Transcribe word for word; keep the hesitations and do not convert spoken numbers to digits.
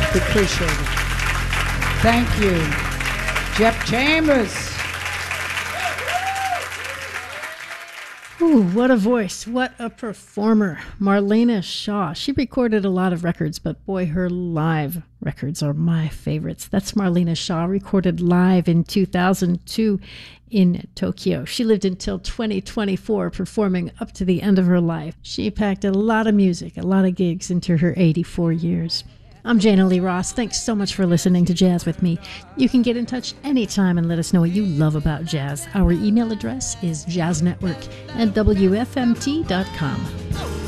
We appreciate it. Thank you. Jeff Chambers. Ooh, what a voice. What a performer. Marlena Shaw. She recorded a lot of records, but boy, her live records are my favorites. That's Marlena Shaw, recorded live in two thousand two in Tokyo. She lived until twenty twenty-four, performing up to the end of her life. She packed a lot of music, a lot of gigs into her eighty-four years. I'm Jana Lee Ross. Thanks so much for listening to Jazz with me. You can get in touch anytime and let us know what you love about jazz. Our email address is jazznetwork at w f m t dot com.